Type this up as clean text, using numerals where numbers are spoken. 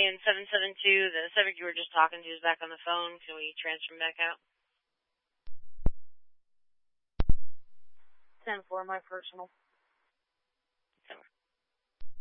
in 772, the subject you were just talking to is back on the phone. Can we transfer him back out? 10-4, my personal.